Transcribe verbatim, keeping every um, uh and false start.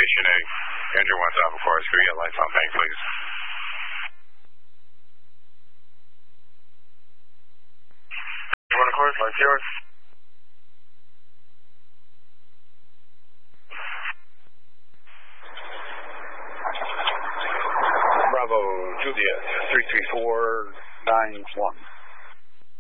Station A. Andrew one thousand four, screw you, lights on bank, please. One of course, lights yours. Bravo, Juliet, three three four nine one.